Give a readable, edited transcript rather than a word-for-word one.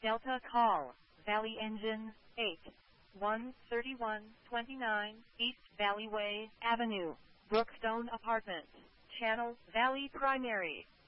Delta call, Valley Engine, 13129 East Valleyway Avenue, Brookstone Apartments, Channel Valley Primary.